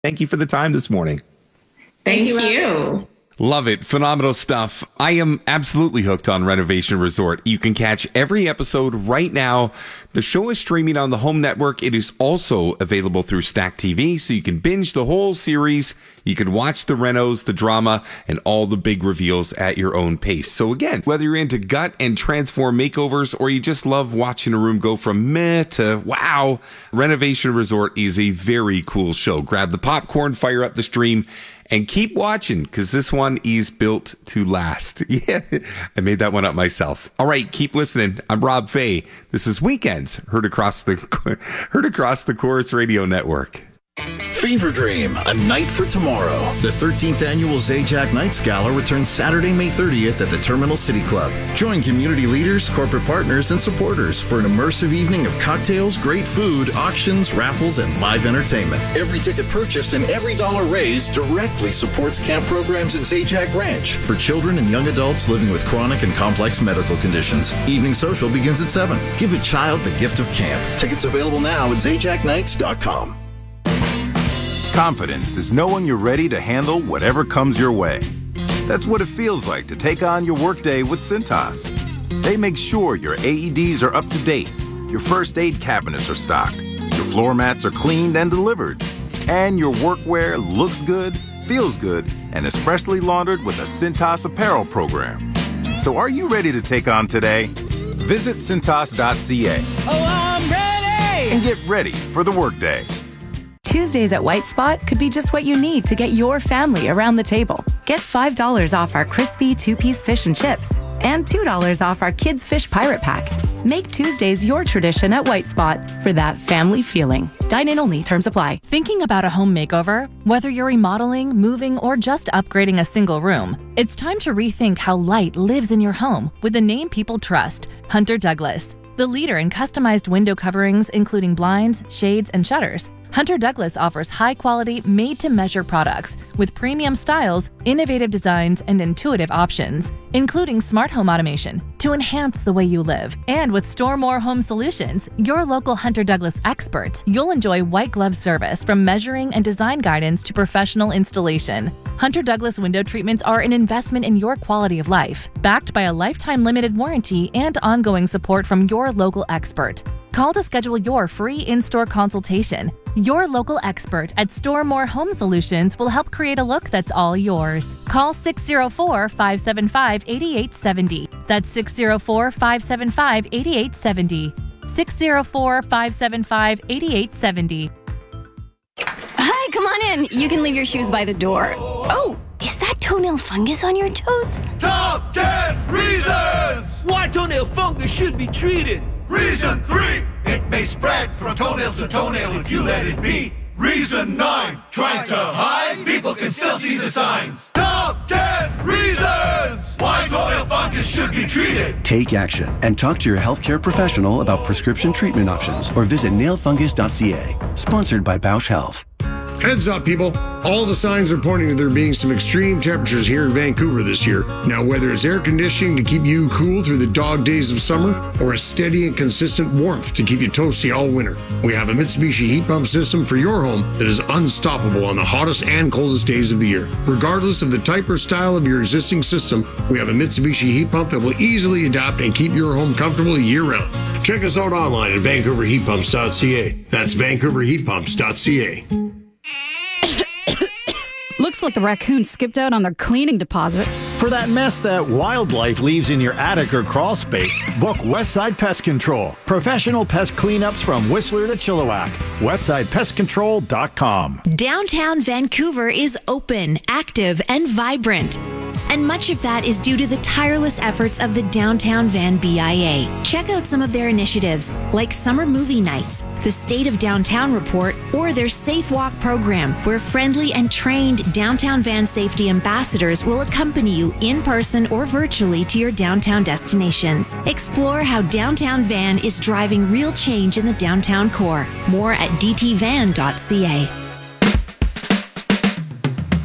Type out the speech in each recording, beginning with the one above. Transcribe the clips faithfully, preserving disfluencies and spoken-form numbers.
Thank you for the time this morning. Thank, Thank you. you. Love it. Phenomenal stuff. I am absolutely hooked on Renovation Resort. You can catch every episode right now. The show is streaming on the Home Network. It is also available through Stack T V, so you can binge the whole series. You can watch the renos, the drama, and all the big reveals at your own pace. So again, whether you're into gut and transform makeovers or you just love watching a room go from meh to wow, Renovation Resort is a very cool show. Grab the popcorn, fire up the stream, and keep watching, because this one is built to last. Yeah, I made that one up myself. All right, keep listening. I'm Rob Fay. This is Weekends, heard across the heard across the Chorus Radio Network. Fever Dream, A Night for Tomorrow. The thirteenth annual Zajac Nights Gala returns Saturday, May thirtieth at the Terminal City Club. Join community leaders, corporate partners, and supporters for an immersive evening of cocktails, great food, auctions, raffles, and live entertainment. Every ticket purchased and every dollar raised directly supports camp programs at Zajac Ranch for children and young adults living with chronic and complex medical conditions. Evening social begins at seven. Give a child the gift of camp. Tickets available now at zajac nights dot com. Confidence is knowing you're ready to handle whatever comes your way. That's what it feels like to take on your workday with Cintas. They make sure your A E Ds are up to date, your first aid cabinets are stocked, your floor mats are cleaned and delivered, and your workwear looks good, feels good, and is freshly laundered with a Cintas apparel program. So are you ready to take on today? Visit Cintas dot C A. Oh, I'm ready! And get ready for the workday. Tuesdays at White Spot could be just what you need to get your family around the table. Get five dollars off our crispy two-piece fish and chips and two dollars off our Kids Fish Pirate Pack. Make Tuesdays your tradition at White Spot for that family feeling. Dine-in only. Terms apply. Thinking about a home makeover? Whether you're remodeling, moving, or just upgrading a single room, it's time to rethink how light lives in your home with the name people trust, Hunter Douglas. The leader in customized window coverings, including blinds, shades, and shutters, Hunter Douglas offers high-quality, made-to-measure products with premium styles, innovative designs, and intuitive options, including smart home automation to enhance the way you live. And with Store More Home Solutions, your local Hunter Douglas expert, you'll enjoy white glove service from measuring and design guidance to professional installation. Hunter Douglas window treatments are an investment in your quality of life, backed by a lifetime limited warranty and ongoing support from your local expert. Call to schedule your free in-store consultation. Your local expert at Store More Home Solutions will help create a look that's all yours. Call six oh four, five seven five, eight eight seven oh. That's six oh four, five seven five, eight eight seven oh. six oh four, five seven five, eight eight seven oh. Hi, come on in. You can leave your shoes by the door. Oh, is that toenail fungus on your toes? Top ten reasons why toenail fungus should be treated. Reason three, it may spread from toenail to toenail if you let it be. Reason nine, trying to hide, people can still see the signs. Top ten reasons why toenail fungus should be treated. Take action and talk to your healthcare professional about prescription treatment options or visit nail fungus dot c a. Sponsored by Bausch Health. Heads up, people. All the signs are pointing to there being some extreme temperatures here in Vancouver this year. Now, whether it's air conditioning to keep you cool through the dog days of summer or a steady and consistent warmth to keep you toasty all winter, we have a Mitsubishi heat pump system for your home that is unstoppable on the hottest and coldest days of the year. Regardless of the type or style of your existing system, we have a Mitsubishi heat pump that will easily adapt and keep your home comfortable year-round. Check us out online at vancouver heat pumps dot c a. That's vancouver heat pumps dot c a. Looks like the raccoon skipped out on their cleaning deposit. For that mess that wildlife leaves in your attic or crawl space, book Westside Pest Control. Professional pest cleanups from Whistler to Chilliwack. westside pest control dot com. Downtown Vancouver is open, active, and vibrant. And much of that is due to the tireless efforts of the Downtown Van B I A. Check out some of their initiatives, like summer movie nights, the State of Downtown Report, or their Safe Walk program, where friendly and trained Downtown Van safety ambassadors will accompany you in person or virtually to your downtown destinations. Explore how Downtown Van is driving real change in the downtown core. More at d t van dot c a.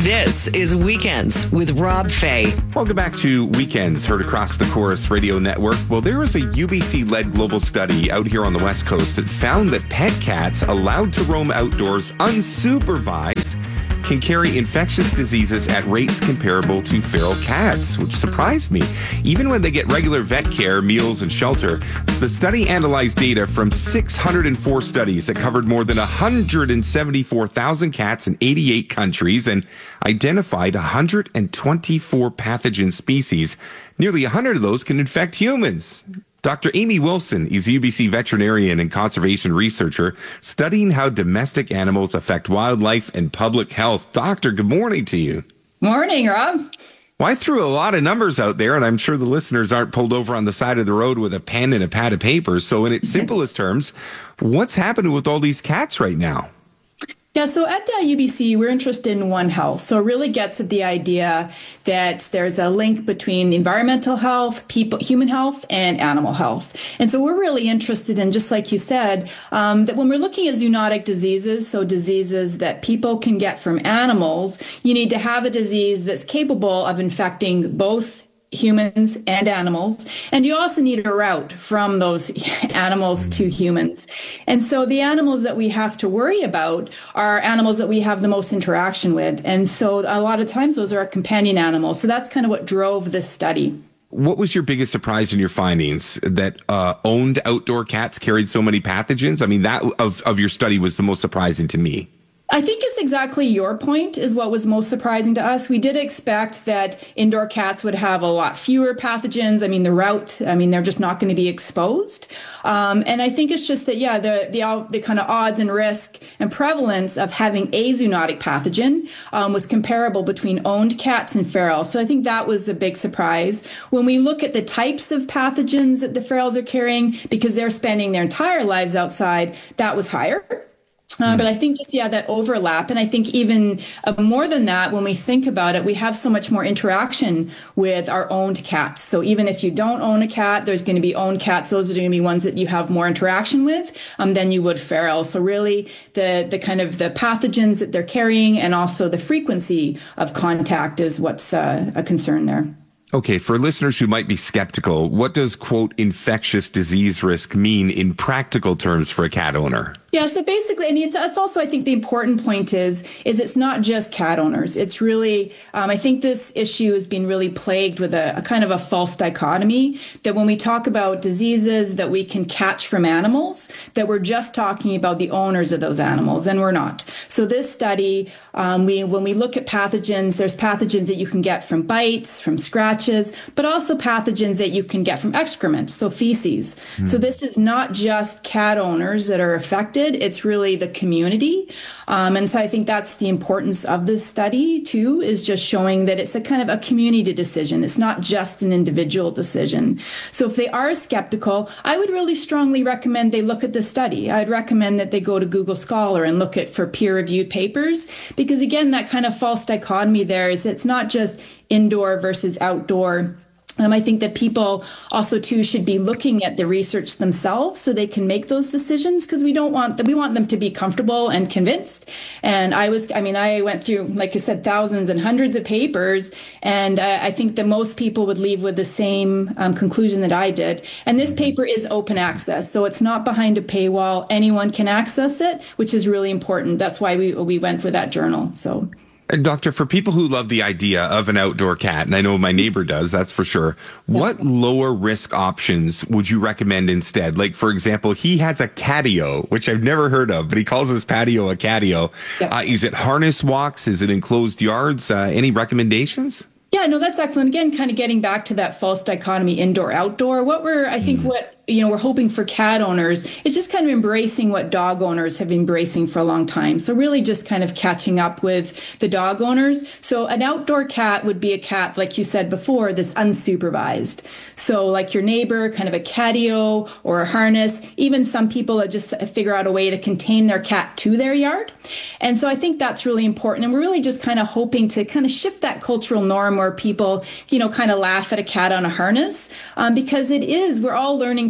This is Weekends with Rob Fay. Welcome back to Weekends, heard across the Chorus Radio Network. Well, there was a U B C-led global study out here on the West Coast that found that pet cats allowed to roam outdoors unsupervised can carry infectious diseases at rates comparable to feral cats, which surprised me. Even when they get regular vet care, meals, and shelter, the study analyzed data from six hundred four studies that covered more than one hundred seventy-four thousand cats in eighty-eight countries and identified one hundred twenty-four pathogen species. Nearly one hundred of those can infect humans. Doctor Amy Wilson is a U B C veterinarian and conservation researcher studying how domestic animals affect wildlife and public health. Doctor, good morning to you. Morning, Rob. Well, I threw a lot of numbers out there, and I'm sure the listeners aren't pulled over on the side of the road with a pen and a pad of paper. So in its simplest terms, what's happening with all these cats right now? Yeah, so at uh, U B C, we're interested in One Health. So it really gets at the idea that there's a link between environmental health, people, human health, and animal health. And so we're really interested in, just like you said, um, that when we're looking at zoonotic diseases, so diseases that people can get from animals, you need to have a disease that's capable of infecting both humans and animals. And you also need a route from those animals to humans. And so the animals that we have to worry about are animals that we have the most interaction with. And so a lot of times those are our companion animals. So that's kind of what drove this study. What was your biggest surprise in your findings, that uh, owned outdoor cats carried so many pathogens? I mean, that of, of your study was the most surprising to me. I think it's exactly your point is what was most surprising to us. We did expect that indoor cats would have a lot fewer pathogens. I mean, the route, I mean, they're just not going to be exposed. Um, and I think it's just that, yeah, the, the, the kind of odds and risk and prevalence of having a zoonotic pathogen um, was comparable between owned cats and feral. So I think that was a big surprise. When we look at the types of pathogens that the ferals are carrying, because they're spending their entire lives outside, that was higher. Uh, but I think just, yeah, that overlap. And I think even uh, more than that, when we think about it, we have so much more interaction with our owned cats. So even if you don't own a cat, there's going to be owned cats. Those are going to be ones that you have more interaction with um, than you would feral. So really the, the kind of the pathogens that they're carrying and also the frequency of contact is what's uh, a concern there. Okay, for listeners who might be skeptical, what does, quote, infectious disease risk mean in practical terms for a cat owner? Yeah, so basically, I mean, it's, it's also, I think the important point is, is it's not just cat owners. It's really, um, I think this issue has been really plagued with a, a kind of a false dichotomy that when we talk about diseases that we can catch from animals, that we're just talking about the owners of those animals, and we're not. So this study, um, we when we look at pathogens, there's pathogens that you can get from bites, from scratches, but also pathogens that you can get from excrement, so feces. Mm. So this is not just cat owners that are affected. It's really the community. Um, and so I think that's the importance of this study, too, is just showing that it's a kind of a community decision. It's not just an individual decision. So if they are skeptical, I would really strongly recommend they look at this study. I'd recommend that they go to Google Scholar and look at for peer-reviewed papers, because, again, that kind of false dichotomy there is it's not just indoor versus outdoor. Um, I think that people also, too, should be looking at the research themselves so they can make those decisions, because we don't want that. We want them to be comfortable and convinced. And I was, I mean, I went through, like I said, thousands and hundreds of papers. And uh, I think that most people would leave with the same um, conclusion that I did. And this paper is open access. So it's not behind a paywall. Anyone can access it, which is really important. That's why we, we went for that journal. So. Doctor, for people who love the idea of an outdoor cat, and I know my neighbor does, that's for sure, what lower risk options would you recommend instead? Like, for example, he has a catio, which I've never heard of, but he calls his patio a catio. Yep. Uh, is it harness walks? Is it enclosed yards? Uh, any recommendations? Yeah, no, that's excellent. Again, kind of getting back to that false dichotomy indoor outdoor. What we're, I think, mm. what you know, we're hoping for cat owners is just kind of embracing what dog owners have been embracing for a long time. So really just kind of catching up with the dog owners. So an outdoor cat would be a cat, like you said before, that's unsupervised. So like your neighbor, kind of a catio or a harness. Even some people that just figure out a way to contain their cat to their yard. And so I think that's really important. And we're really just kind of hoping to kind of shift that cultural norm where people, you know, kind of laugh at a cat on a harness, um, because it is, we're all learning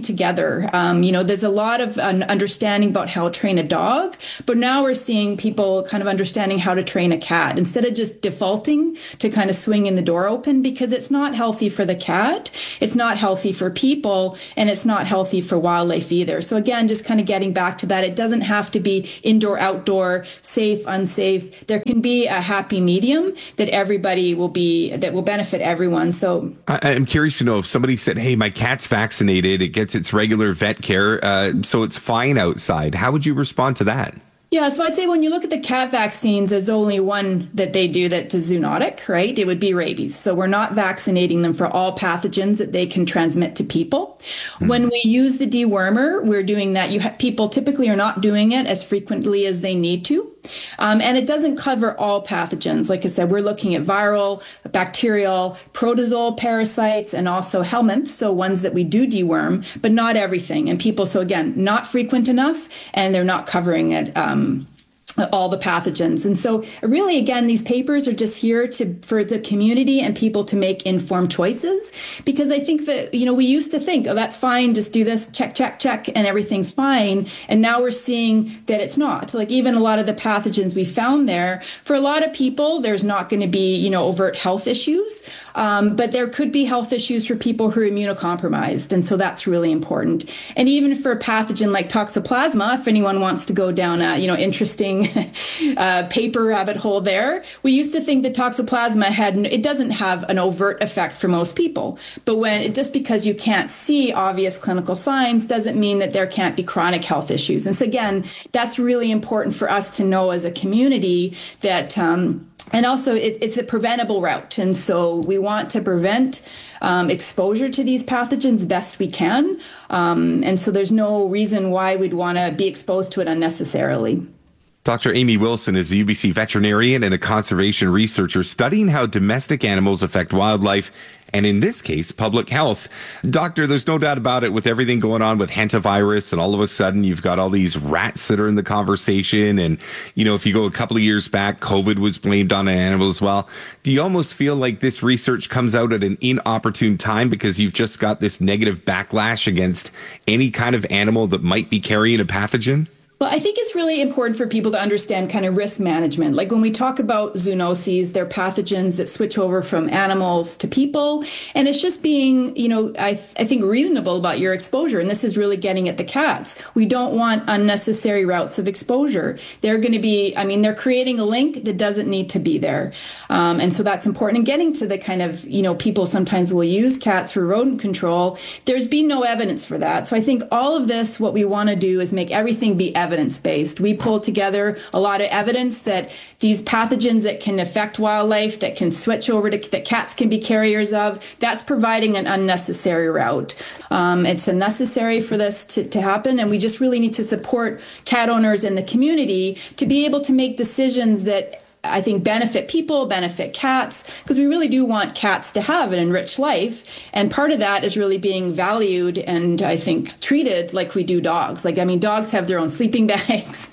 together. Um, you know, there's a lot of uh, understanding about how to train a dog, but now we're seeing people kind of understanding how to train a cat instead of just defaulting to kind of swinging the door open, because it's not healthy for the cat, it's not healthy for people, and it's not healthy for wildlife either. So again, just kind of getting back to that, it doesn't have to be indoor, outdoor, safe, unsafe. There can be a happy medium that everybody will be, that will benefit everyone. So I, I'm curious to know if somebody said, hey, my cat's vaccinated, it gets its regular vet care, uh, so it's fine outside. How would you respond to that? Yeah, so I'd say when you look at the cat vaccines, there's only one that they do that's a zoonotic, right? It would be rabies. So we're not vaccinating them for all pathogens that they can transmit to people. Mm-hmm. When we use the dewormer, we're doing that. You ha- people typically are not doing it as frequently as they need to. Um, and it doesn't cover all pathogens. Like I said, we're looking at viral, bacterial, protozoal parasites, and also helminths, so ones that we do deworm, but not everything. And people, so again, not frequent enough, and they're not covering it. Um, all the pathogens. And so really, again, these papers are just here to for the community and people to make informed choices, because I think that, you know, we used to think, oh, that's fine, just do this, check, check, check, and everything's fine. And now we're seeing that it's not. Like even a lot of the pathogens we found there, for a lot of people, there's not going to be, you know, overt health issues, um, but there could be health issues for people who are immunocompromised. And so that's really important. And even for a pathogen like Toxoplasma, if anyone wants to go down a, you know, interesting uh, paper rabbit hole there. We used to think that Toxoplasma had, it doesn't have an overt effect for most people. But when it, just because you can't see obvious clinical signs doesn't mean that there can't be chronic health issues. And so again, that's really important for us to know as a community that, um, and also it, it's a preventable route. And so we want to prevent um, exposure to these pathogens best we can. Um, and so there's no reason why we'd want to be exposed to it unnecessarily. Doctor Amy Wilson is a U B C veterinarian and a conservation researcher studying how domestic animals affect wildlife, and in this case, public health. Doctor, there's no doubt about it, with everything going on with hantavirus, and all of a sudden you've got all these rats that are in the conversation. And, you know, if you go a couple of years back, COVID was blamed on an animal as well. Do you almost feel like this research comes out at an inopportune time because you've just got this negative backlash against any kind of animal that might be carrying a pathogen? Well, I think it's really important for people to understand kind of risk management. Like when we talk about zoonoses, they're pathogens that switch over from animals to people. And it's just being, you know, I, th- I think reasonable about your exposure. And this is really getting at the cats. We don't want unnecessary routes of exposure. They're going to be, I mean, they're creating a link that doesn't need to be there. Um, and so that's important. And getting to the kind of, you know, people sometimes will use cats for rodent control. There's been no evidence for that. So I think all of this, what we want to do is make everything be evidence. Evidence-based. We pulled together a lot of evidence that these pathogens that can affect wildlife, that can switch over to, that cats can be carriers of, that's providing an unnecessary route. Um, it's unnecessary for this to, to happen, and we just really need to support cat owners in the community to be able to make decisions that I think benefit people, benefit cats, because we really do want cats to have an enriched life. And part of that is really being valued and I think treated like we do dogs. Like, I mean, dogs have their own sleeping bags.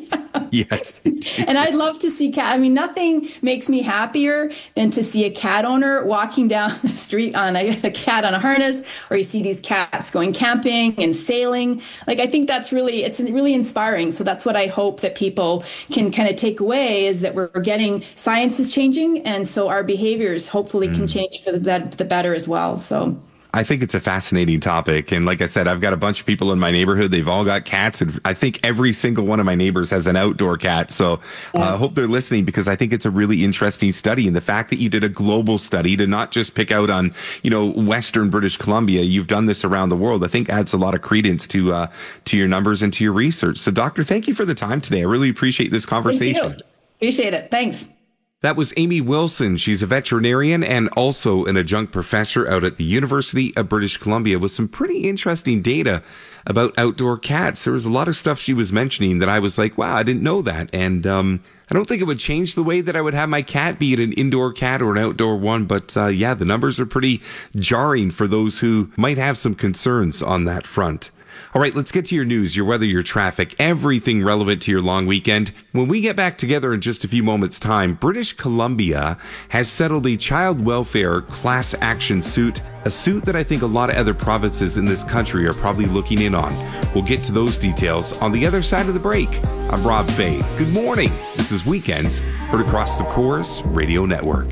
Yes. And I'd love to see cat. I mean, nothing makes me happier than to see a cat owner walking down the street on a, a cat on a harness, or you see these cats going camping and sailing. Like, I think that's really, it's really inspiring. So that's what I hope that people can kind of take away, is that we're getting, science is changing. And so our behaviors hopefully mm. can change for the, the better as well. So I think it's a fascinating topic. And like I said, I've got a bunch of people in my neighborhood. They've all got cats. And I think every single one of my neighbors has an outdoor cat. So I uh, hope they're listening, because I think it's a really interesting study. And the fact that you did a global study to not just pick out on, you know, Western British Columbia, you've done this around the world, I think adds a lot of credence to, uh, to your numbers and to your research. So doctor, thank you for the time today. I really appreciate this conversation. Thank you. Appreciate it. Thanks. That was Amy Wilson. She's a veterinarian and also an adjunct professor out at the University of British Columbia, with some pretty interesting data about outdoor cats. There was a lot of stuff she was mentioning that I was like, wow, I didn't know that. And um, I don't think it would change the way that I would have my cat, be it an indoor cat or an outdoor one. But uh, yeah, the numbers are pretty jarring for those who might have some concerns on that front. All right, let's get to your news, your weather, your traffic, everything relevant to your long weekend. When we get back together in just a few moments' time, British Columbia has settled a child welfare class action suit, a suit that I think a lot of other provinces in this country are probably looking in on. We'll get to those details on the other side of the break. I'm Rob Fay. Good morning. This is Weekends, heard across the Chorus Radio Network.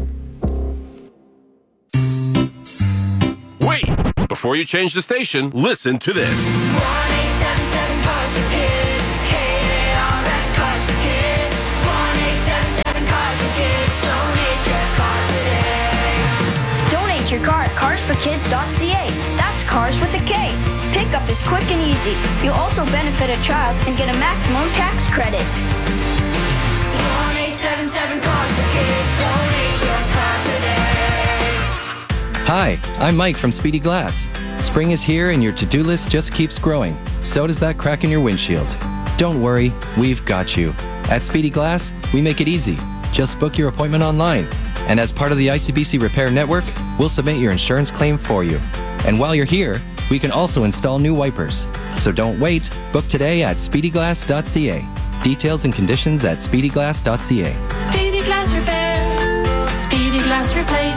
Wait! Before you change the station, listen to this. one eight seven seven Cars for Kids. K A R S Cars for Kids. one eight seven seven Cars for Kids. Donate your car today. Donate your car at cars for kids dot c a. That's cars with a K. Pickup is quick and easy. You'll also benefit a child and get a maximum tax credit. one eight seven seven Cars for Kids. Donate your car today. Hi, I'm Mike from Speedy Glass. Spring is here and your to-do list just keeps growing. So does that crack in your windshield. Don't worry, we've got you. At Speedy Glass, we make it easy. Just book your appointment online. And as part of the I C B C Repair Network, we'll submit your insurance claim for you. And while you're here, we can also install new wipers. So don't wait. Book today at speedy glass dot c a. Details and conditions at speedy glass dot c a. Speedy Glass Repair. Speedy Glass Replace.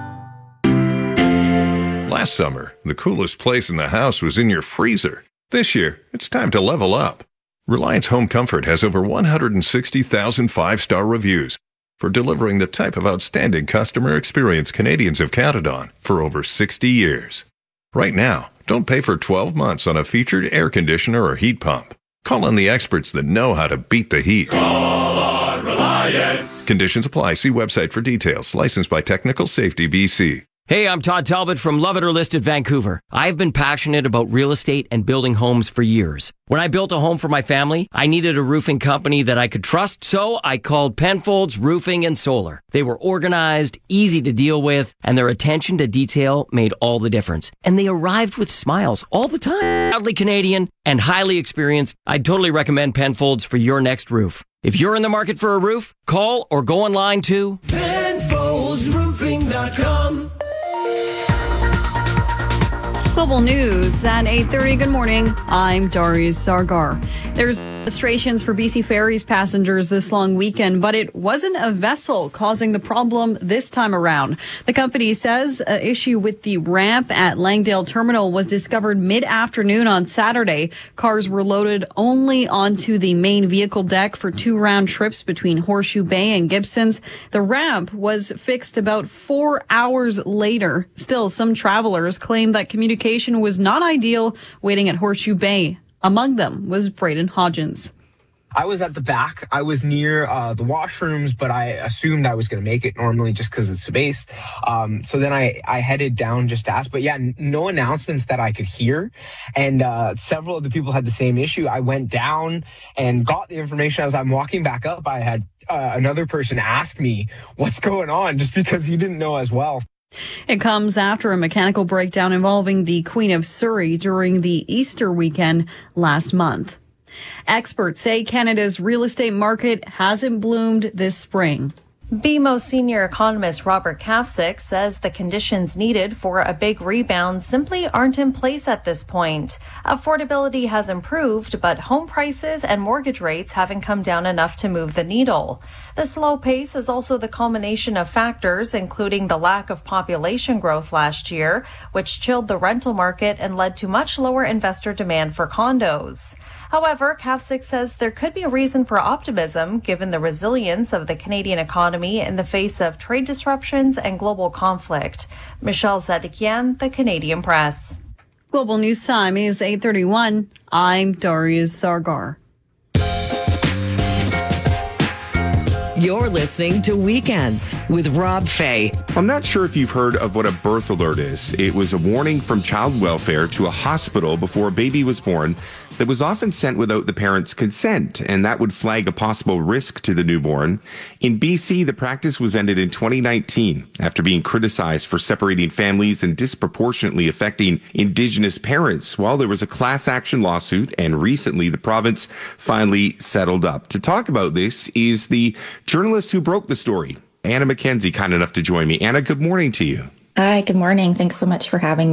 Last summer, the coolest place in the house was in your freezer. This year, it's time to level up. Reliance Home Comfort has over one hundred sixty thousand five-star reviews for delivering the type of outstanding customer experience Canadians have counted on for over sixty years. Right now, don't pay for twelve months on a featured air conditioner or heat pump. Call on the experts that know how to beat the heat. Call on Reliance. Conditions apply. See website for details. Licensed by Technical Safety B C. Hey, I'm Todd Talbot from Love It or List It Vancouver. I've been passionate about real estate and building homes for years. When I built a home for my family, I needed a roofing company that I could trust, so I called Penfolds Roofing and Solar. They were organized, easy to deal with, and their attention to detail made all the difference. And they arrived with smiles all the time. Proudly Canadian and highly experienced, I'd totally recommend Penfolds for your next roof. If you're in the market for a roof, call or go online to Penfolds Roofing dot com. Global News at eight thirty. Good morning. I'm Darius Sargar. There's demonstrations for B C Ferries passengers this long weekend, but it wasn't a vessel causing the problem this time around. The company says an issue with the ramp at Langdale Terminal was discovered mid-afternoon on Saturday. Cars were loaded only onto the main vehicle deck for two round trips between Horseshoe Bay and Gibsons. The ramp was fixed about four hours later. Still, some travelers claim that communication was not ideal waiting at Horseshoe Bay. Among them was Braden Hodgins. I was at the back. I was near uh, the washrooms, but I assumed I was going to make it normally just because it's space. Um, so then I, I headed down just to ask. But yeah, n- no announcements that I could hear. And uh, several of the people had the same issue. I went down and got the information. As I'm walking back up, I had uh, another person ask me what's going on just because he didn't know as well. It comes after a mechanical breakdown involving the Queen of Surrey during the Easter weekend last month. Experts say Canada's real estate market hasn't bloomed this spring. B M O senior economist Robert Kafsick says the conditions needed for a big rebound simply aren't in place at this point. Affordability has improved, but home prices and mortgage rates haven't come down enough to move the needle. The slow pace is also the culmination of factors, including the lack of population growth last year, which chilled the rental market and led to much lower investor demand for condos. However, Kafsick says there could be a reason for optimism given the resilience of the Canadian economy in the face of trade disruptions and global conflict. Michelle Zedekian, The Canadian Press. Global News Time is eight thirty-one. I'm Darius Sargar. You're listening to Weekends with Rob Fay. I'm not sure if you've heard of what a birth alert is. It was a warning from child welfare to a hospital before a baby was born that was often sent without the parent's consent, and that would flag a possible risk to the newborn. In B C, the practice was ended in twenty nineteen after being criticized for separating families and disproportionately affecting Indigenous parents. While there was a class action lawsuit, and recently the province finally settled up. To talk about this is the journalist who broke the story, Anna McKenzie, kind enough to join me. Anna, good morning to you. Hi, good morning. Thanks so much for having me.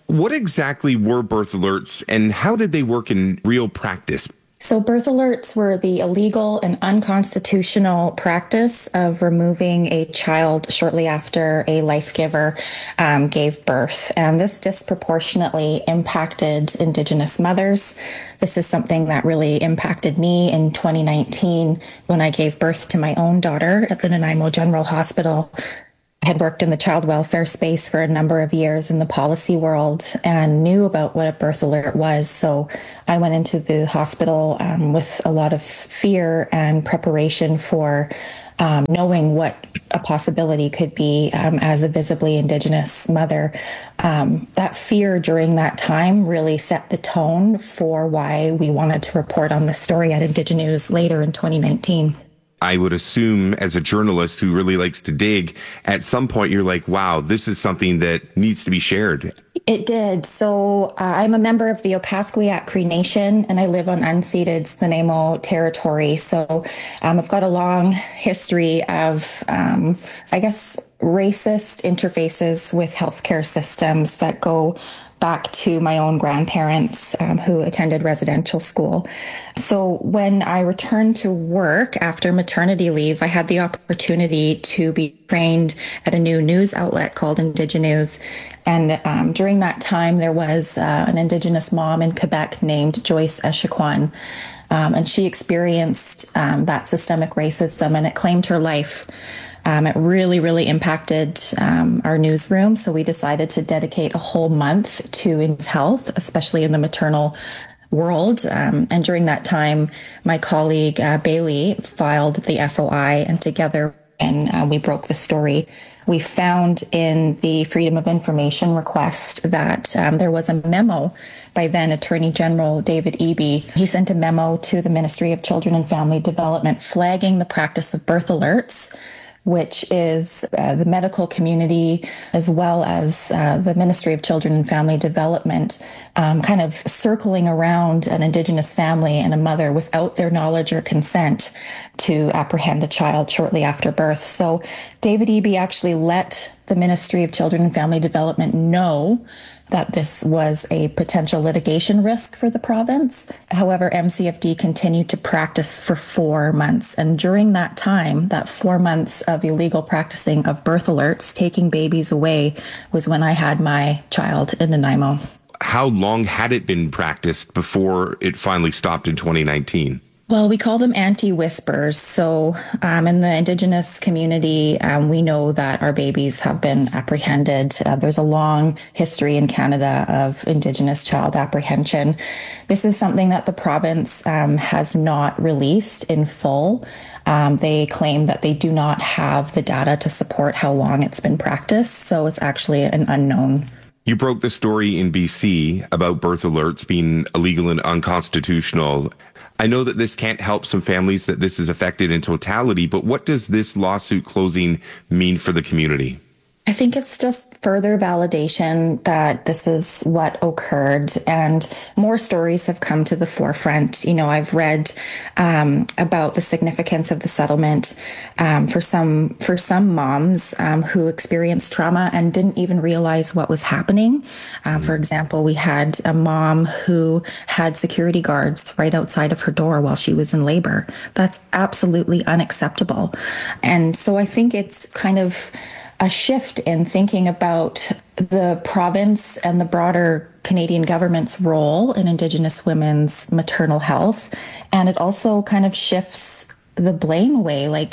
What exactly were birth alerts and how did they work in real practice? So birth alerts were the illegal and unconstitutional practice of removing a child shortly after a life giver um, gave birth. And this disproportionately impacted Indigenous mothers. This is something that really impacted me in twenty nineteen when I gave birth to my own daughter at the Nanaimo General Hospital. I had worked in the child welfare space for a number of years in the policy world and knew about what a birth alert was. So I went into the hospital um, with a lot of fear and preparation for um, knowing what a possibility could be um, as a visibly Indigenous mother. Um, that fear during that time really set the tone for why we wanted to report on this story at Indigenews later in twenty nineteen. I would assume as a journalist who really likes to dig, at some point you're like, wow, this is something that needs to be shared. It did. So uh, I'm a member of the Opaskwayak Cree Nation, and I live on unceded Nanaimo territory. So um, I've got a long history of, um, I guess, racist interfaces with healthcare systems that go back to my own grandparents um, who attended residential school. So when I returned to work after maternity leave, I had the opportunity to be trained at a new news outlet called Indigenews. And um, during that time, there was uh, an Indigenous mom in Quebec named Joyce Echequan. Um, and she experienced um, that systemic racism, and it claimed her life. Um, it really, really impacted um, our newsroom. So we decided to dedicate a whole month to Indigenous health, especially in the maternal world. Um, and during that time, my colleague uh, Bailey filed the F O I, and together and uh, we broke the story. We found in the Freedom of Information request that um, there was a memo by then Attorney General David Eby. He sent a memo to the Ministry of Children and Family Development flagging the practice of birth alerts, which is uh, the medical community, as well as uh, the Ministry of Children and Family Development, um, kind of circling around an Indigenous family and a mother without their knowledge or consent to apprehend a child shortly after birth. So David Eby actually let the Ministry of Children and Family Development know that this was a potential litigation risk for the province. However, M C F D continued to practice for four months. And during that time, that four months of illegal practicing of birth alerts, taking babies away, was when I had my child in Nanaimo. How long had it been practiced before it finally stopped in twenty nineteen? Well, we call them anti-whispers. So um, in the Indigenous community, um, we know that our babies have been apprehended. Uh, there's a long history in Canada of Indigenous child apprehension. This is something that the province um, has not released in full. Um, they claim that they do not have the data to support how long it's been practiced. So it's actually an unknown. You broke the story in B C about birth alerts being illegal and unconstitutional. I know that this can't help some families that this is affected in totality, but what does this lawsuit closing mean for the community? I think it's just further validation that this is what occurred, and more stories have come to the forefront. You know, I've read um, about the significance of the settlement um, for some for some moms um, who experienced trauma and didn't even realize what was happening. Uh, for example, we had a mom who had security guards right outside of her door while she was in labor. That's absolutely unacceptable. And so I think it's kind of a shift in thinking about the province and the broader Canadian government's role in Indigenous women's maternal health. And it also kind of shifts the blame away. Like,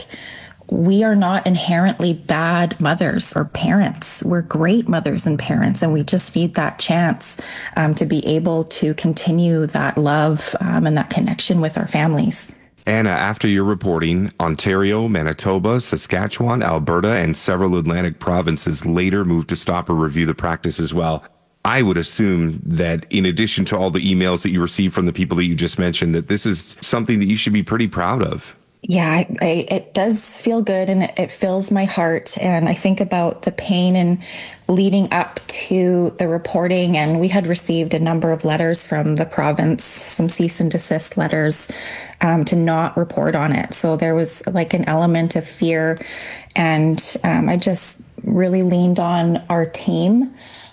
we are not inherently bad mothers or parents. We're great mothers and parents, and we just need that chance um, to be able to continue that love um, and that connection with our families. Anna, after your reporting, Ontario, Manitoba, Saskatchewan, Alberta, and several Atlantic provinces later moved to stop or review the practice as well. I would assume that in addition to all the emails that you received from the people that you just mentioned, that this is something that you should be pretty proud of. Yeah, I, I, it does feel good, and it, it fills my heart. And I think about the pain and leading up to the reporting. And we had received a number of letters from the province, some cease and desist letters um, to not report on it. So there was like an element of fear. And um, I just really leaned on our team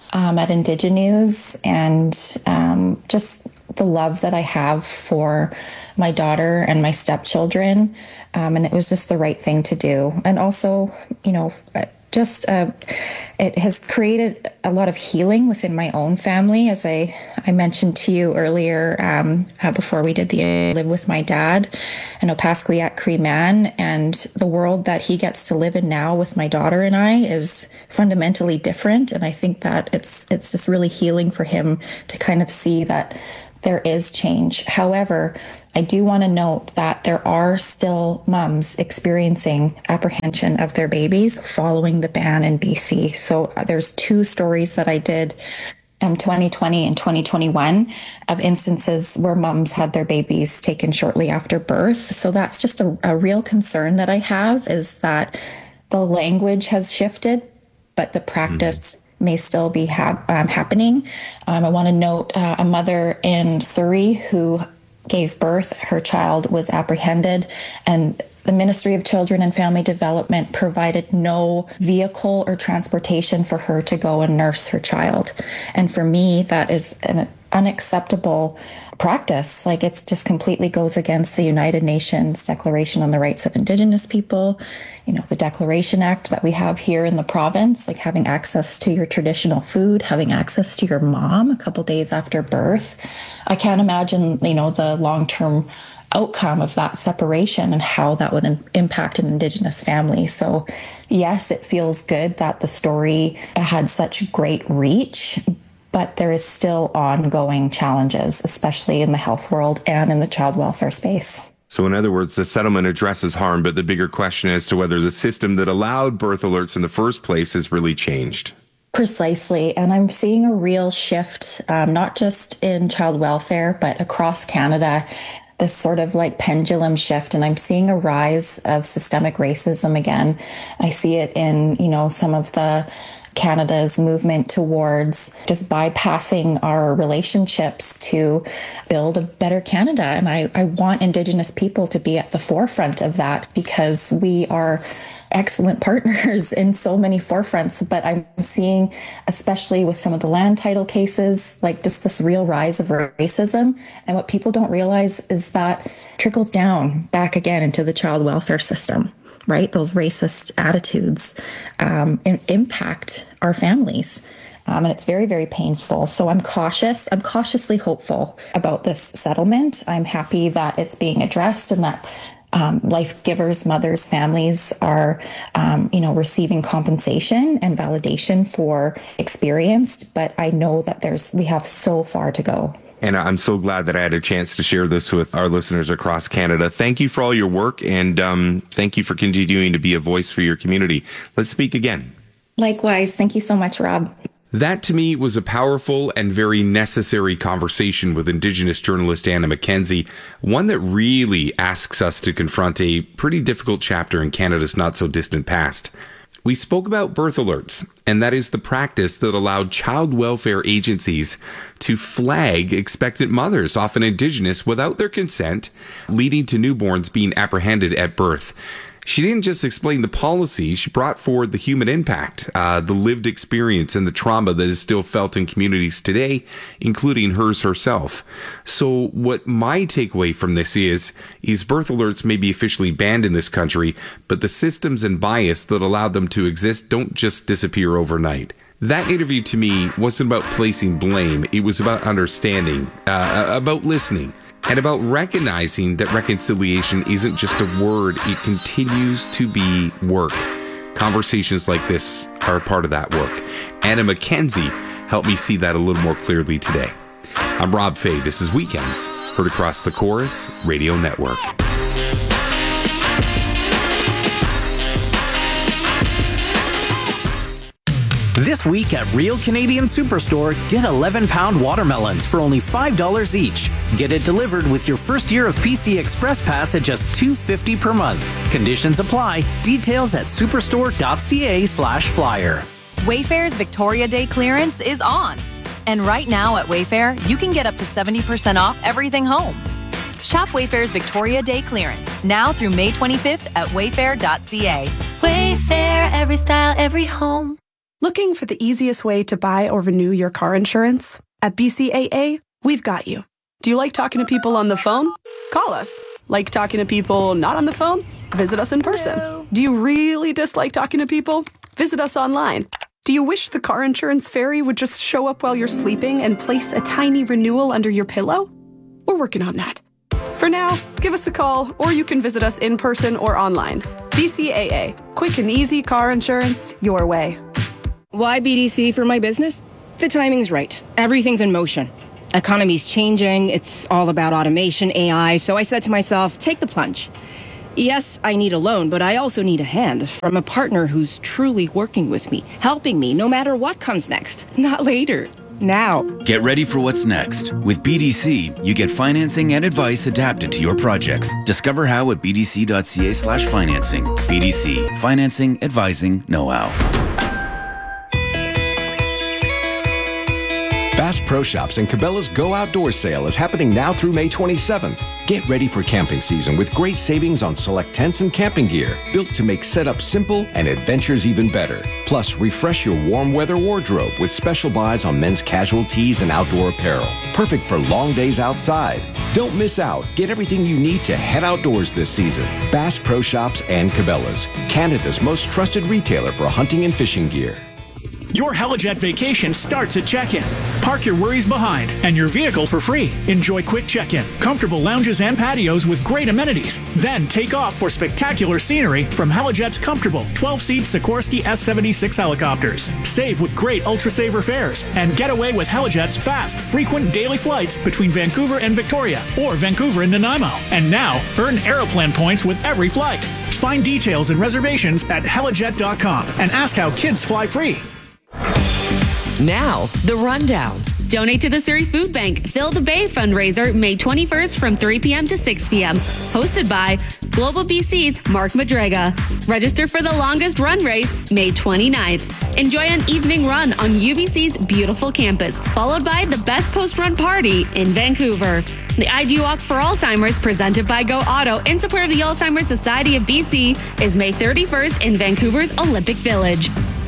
um, at Indigenews, and um, just the love that I have for my daughter and my stepchildren. Um, and it was just the right thing to do. And also, you know, just uh, it has created a lot of healing within my own family. As I, I mentioned to you earlier, um, uh, before we did the live with my dad, an Opaskwayak Cree man, and the world that he gets to live in now with my daughter and I is fundamentally different. And I think that it's it's just really healing for him to kind of see that there is change. However, I do want to note that there are still mums experiencing apprehension of their babies following the ban in B C. So uh, there's two stories that I did in twenty twenty and twenty twenty-one of instances where mums had their babies taken shortly after birth. So that's just a, a real concern that I have, is that the language has shifted, but the practice mm-hmm. may still be ha- um, happening. Um, I want to note uh, a mother in Surrey who gave birth. Her child was apprehended, and the Ministry of Children and Family Development provided no vehicle or transportation for her to go and nurse her child. And for me, that is an unacceptable practice. Like, it's just completely goes against the United Nations Declaration on the Rights of Indigenous People, you know, the Declaration Act that we have here in the province, like having access to your traditional food, having access to your mom a couple days after birth. I can't imagine, you know, the long-term outcome of that separation and how that would im- impact an Indigenous family. So yes, it feels good that the story had such great reach, but there is still ongoing challenges, especially in the health world and in the child welfare space. So in other words, the settlement addresses harm, but the bigger question as to whether the system that allowed birth alerts in the first place has really changed. Precisely. And I'm seeing a real shift, um, not just in child welfare, but across Canada, this sort of like pendulum shift. And I'm seeing a rise of systemic racism again. I see it in, you know, some of the Canada's movement towards just bypassing our relationships to build a better Canada. And I, I want Indigenous people to be at the forefront of that, because we are excellent partners in so many forefronts. But I'm seeing, especially with some of the land title cases, like just this real rise of racism. And what people don't realize is that trickles down back again into the child welfare system, right? Those racist attitudes um, impact our families. Um, and it's very, very painful. So I'm cautious. I'm cautiously hopeful about this settlement. I'm happy that it's being addressed and that Um, life givers, mothers, families are, um, you know, receiving compensation and validation for experience. But I know that there's, we have so far to go. And I'm so glad that I had a chance to share this with our listeners across Canada. Thank you for all your work, and um, thank you for continuing to be a voice for your community. Let's speak again. Likewise. Thank you so much, Rob. That, to me, was a powerful and very necessary conversation with Indigenous journalist Anna McKenzie, one that really asks us to confront a pretty difficult chapter in Canada's not-so-distant past. We spoke about birth alerts, and that is the practice that allowed child welfare agencies to flag expectant mothers, often Indigenous, without their consent, leading to newborns being apprehended at birth. She didn't just explain the policy, she brought forward the human impact, uh, the lived experience and the trauma that is still felt in communities today, including hers herself. So what my takeaway from this is, is birth alerts may be officially banned in this country, but the systems and bias that allow them to exist don't just disappear overnight. That interview to me wasn't about placing blame, it was about understanding, uh, about listening. And about recognizing that reconciliation isn't just a word, it continues to be work. Conversations like this are a part of that work. Anna McKenzie helped me see that a little more clearly today. I'm Rob Fay. This is Weekends, heard across the Chorus Radio Network. This week at Real Canadian Superstore, get eleven pound watermelons for only five dollars each. Get it delivered with your first year of P C Express Pass at just two dollars and fifty cents per month. Conditions apply. Details at superstore.ca slash flyer. Wayfair's Victoria Day clearance is on. And right now at Wayfair, you can get up to seventy percent off everything home. Shop Wayfair's Victoria Day clearance now through May twenty-fifth at wayfair dot c a. Wayfair, every style, every home. Looking for the easiest way to buy or renew your car insurance? At B C A A, we've got you. Do you like talking to people on the phone? Call us. Like talking to people not on the phone? Visit us in person. Hello. Do you really dislike talking to people? Visit us online. Do you wish the car insurance fairy would just show up while you're sleeping and place a tiny renewal under your pillow? We're working on that. For now, give us a call, or you can visit us in person or online. B C A A, quick and easy car insurance your way. Why B D C for my business? The timing's right. Everything's in motion. Economy's changing. It's all about automation, A I. So I said to myself, take the plunge. Yes, I need a loan, but I also need a hand from a partner who's truly working with me, helping me no matter what comes next. Not later. Now. Get ready for what's next. With B D C, you get financing and advice adapted to your projects. Discover how at bdc.ca slash financing. B D C, financing, advising, know-how. Bass Pro Shops and Cabela's Go Outdoors sale is happening now through May twenty-seventh. Get ready for camping season with great savings on select tents and camping gear, built to make setup simple and adventures even better. Plus, refresh your warm weather wardrobe with special buys on men's casual tees and outdoor apparel. Perfect for long days outside. Don't miss out. Get everything you need to head outdoors this season. Bass Pro Shops and Cabela's, Canada's most trusted retailer for hunting and fishing gear. Your Helijet vacation starts at check-in. Park your worries behind and your vehicle for free. Enjoy quick check-in, comfortable lounges and patios with great amenities. Then take off for spectacular scenery from Helijet's comfortable twelve-seat Sikorsky S seventy-six helicopters. Save with great Ultra-Saver fares and get away with Helijet's fast, frequent daily flights between Vancouver and Victoria or Vancouver and Nanaimo. And now, earn Aeroplan points with every flight. Find details and reservations at helijet dot com and ask how kids fly free. Now, the rundown. Donate to the Surrey Food Bank Fill the Bay fundraiser May twenty-first from three p.m. to six p.m. Hosted by Global B C's Mark Madrega. Register for the longest run race May twenty-ninth. Enjoy an evening run on U B C's beautiful campus, followed by the best post-run party in Vancouver. The I D Walk for Alzheimer's, presented by Go Auto in support of the Alzheimer's Society of B C, is May thirty-first in Vancouver's Olympic Village.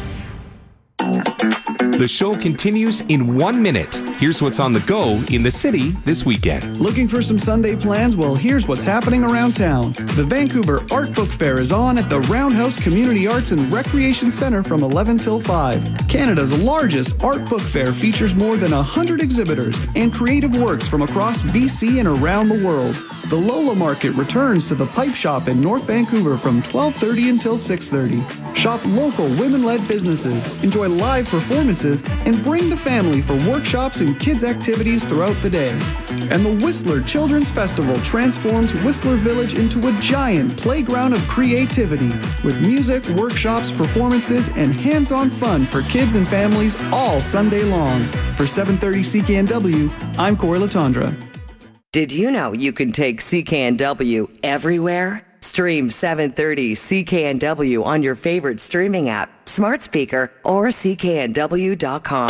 The show continues in one minute. Here's what's on the go in the city this weekend. Looking for some Sunday plans? Well, here's what's happening around town. The Vancouver Art Book Fair is on at the Roundhouse Community Arts and Recreation Center from eleven till five. Canada's largest art book fair features more than one hundred exhibitors and creative works from across B C and around the world. The Lola Market returns to the Pipe Shop in North Vancouver from twelve thirty until six thirty. Shop local women-led businesses, enjoy live performances, and bring the family for workshops and kids' activities throughout the day. And the Whistler Children's Festival transforms Whistler Village into a giant playground of creativity with music, workshops, performances, and hands-on fun for kids and families all Sunday long. For seven thirty C K N W, I'm Corey Latondra. Did you know you can take C K N W everywhere? Stream seven thirty C K N W on your favorite streaming app, smart speaker, or C K N W dot com.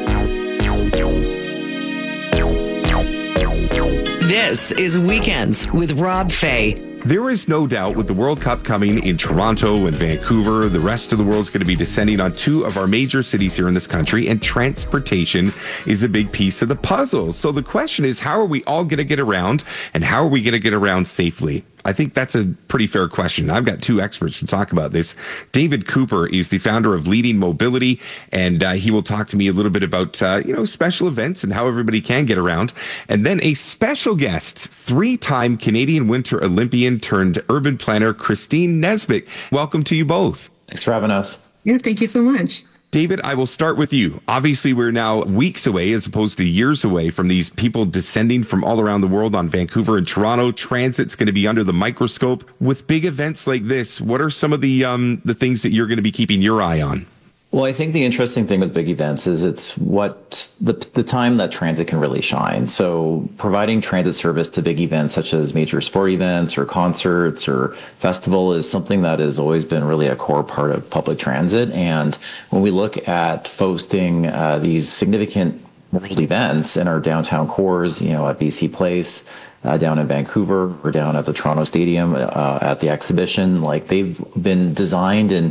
This is Weekends with Rob Fay. There is no doubt with the World Cup coming in Toronto and Vancouver, the rest of the world's going to be descending on two of our major cities here in this country, and transportation is a big piece of the puzzle. So the question is, how are we all going to get around, and how are we going to get around safely? I think that's a pretty fair question. I've got two experts to talk about this. David Cooper is the founder of Leading Mobility, and uh, he will talk to me a little bit about, uh, you know, special events and how everybody can get around. And then a special guest, three-time Canadian Winter Olympian turned urban planner, Christine Nesbitt. Welcome to you both. Thanks for having us. Yeah, thank you so much. David, I will start with you. Obviously, we're now weeks away as opposed to years away from these people descending from all around the world on Vancouver and Toronto. Transit's going to be under the microscope. With big events like this, what are some of the um, the things that you're going to be keeping your eye on? Well, I think the interesting thing with big events is it's what the the time that transit can really shine. So providing transit service to big events such as major sport events or concerts or festival is something that has always been really a core part of public transit. And when we look at hosting uh, these significant world events in our downtown cores, you know, at B C Place, Uh, down in Vancouver, or down at the Toronto Stadium, uh, at the exhibition, like they've been designed and